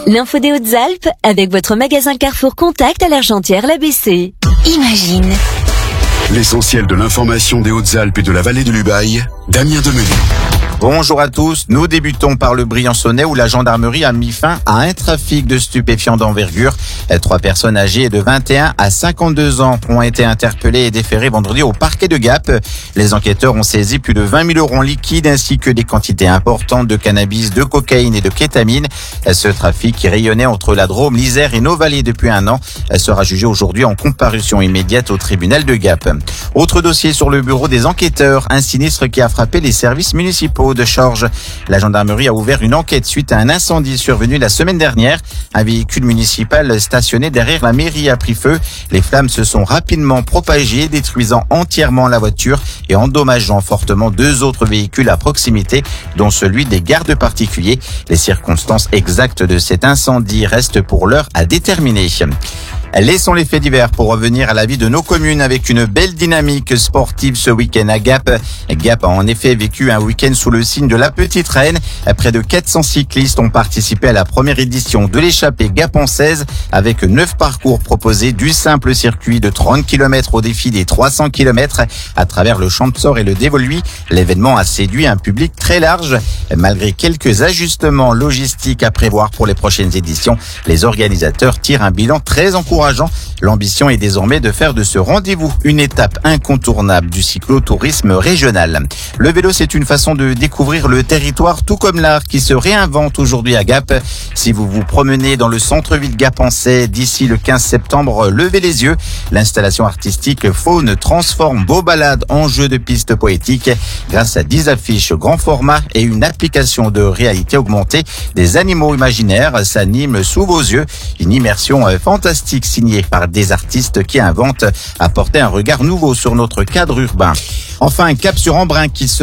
L'info des Hautes-Alpes avec votre magasin Carrefour Contact à l'Argentière-l'ABC. Imagine. L'essentiel de l'information des Hautes-Alpes et de la vallée de l'Ubaye, Damien Demenez. Bonjour à tous, nous débutons par le Briançonnais où la gendarmerie a mis fin à un trafic de stupéfiants d'envergure. 3 personnes âgées de 21 à 52 ans ont été interpellées et déférées vendredi au parquet de Gap. Les enquêteurs ont saisi plus de 20 000 € en liquide ainsi que des quantités importantes de cannabis, de cocaïne et de kétamine. Ce trafic qui rayonnait entre la Drôme, l'Isère et nos vallées depuis un an sera jugé aujourd'hui en comparution immédiate au tribunal de Gap. Autre dossier sur le bureau des enquêteurs, un sinistre qui a frappé les services municipaux de Chorges. La gendarmerie a ouvert une enquête suite à un incendie survenu la semaine dernière. Un véhicule municipal stationné derrière la mairie a pris feu. Les flammes se sont rapidement propagées, détruisant entièrement la voiture et endommageant fortement 2 autres véhicules à proximité, dont celui des gardes particuliers. Les circonstances exactes de cet incendie restent pour l'heure à déterminer. Laissons les faits divers pour revenir à la vie de nos communes avec une belle dynamique sportive ce week-end à Gap. Gap a en effet vécu un week-end sous le signe de la Petite Reine. Près de 400 cyclistes ont participé à la première édition de l'échappée Gap en 16 avec 9 parcours proposés du simple circuit de 30 km au défi des 300 km à travers le Champsaur et le Dévoluy. L'événement a séduit un public très large. Malgré quelques ajustements logistiques à prévoir pour les prochaines éditions, les organisateurs tirent un bilan très encourageant. L'ambition est désormais de faire de ce rendez-vous une étape incontournable du cyclotourisme régional. Le vélo, c'est une façon de découvrir le territoire, tout comme l'art qui se réinvente aujourd'hui à Gap. Si vous vous promenez dans le centre-ville gapençais d'ici le 15 septembre, levez les yeux. L'installation artistique Faune transforme vos balades en jeux de pistes poétiques grâce à 10 affiches grand format et une application de réalité augmentée. Des animaux imaginaires s'animent sous vos yeux. Une immersion fantastique signée par des artistes qui inventent à porter un regard nouveau sur notre cadre urbain. Enfin, un cap sur Embrun qui se